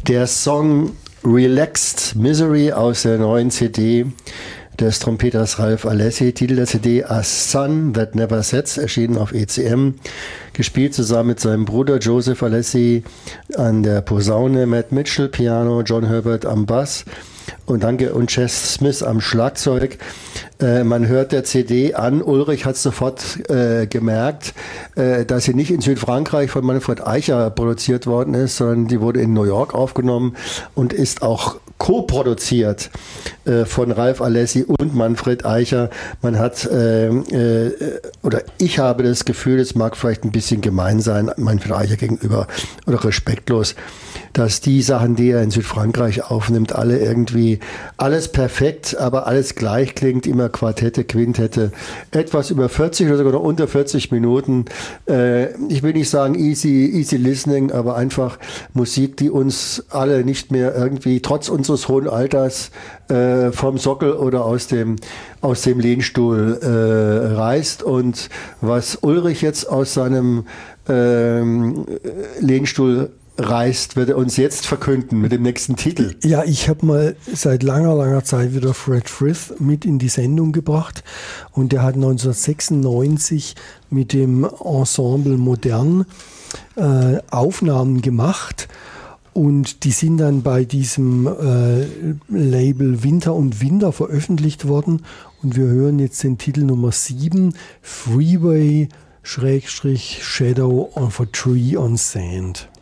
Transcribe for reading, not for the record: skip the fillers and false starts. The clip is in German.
Der Song Relaxed Misery aus der neuen CD des Trompeters Ralph Alessi, Titel der CD A Sun That Never Sets, erschienen auf ECM, gespielt zusammen mit seinem Bruder Joseph Alessi an der Posaune, Matt Mitchell Piano, John Herbert am Bass und Chess Smith am Schlagzeug. Man hört der CD an, Ulrich hat sofort gemerkt, dass sie nicht in Südfrankreich von Manfred Eicher produziert worden ist, sondern die wurde in New York aufgenommen und ist auch co-produziert von Ralph Alessi und Manfred Eicher. Man hat, oder ich habe das Gefühl, es mag vielleicht ein bisschen gemein sein, Manfred Eicher gegenüber oder respektlos, dass die Sachen, die er in Südfrankreich aufnimmt, alle irgendwie, alles perfekt, aber alles gleich klingt, immer Quartette, Quintette, etwas über 40 oder sogar noch unter 40 Minuten. Ich will nicht sagen easy listening, aber einfach Musik, die uns alle nicht mehr irgendwie, trotz unseres hohen Alters, vom Sockel oder aus dem Lehnstuhl reißt. Und was Ulrich jetzt aus seinem Lehnstuhl reißt, wird er uns jetzt verkünden mit dem nächsten Titel. Ja, ich habe mal seit langer Zeit wieder Fred Frith mit in die Sendung gebracht und der hat 1996 mit dem Ensemble Modern Aufnahmen gemacht und die sind dann bei diesem Label Winter und Winter veröffentlicht worden und wir hören jetzt den Titel Nummer 7, Freeway / Shadow of a Tree on Sand.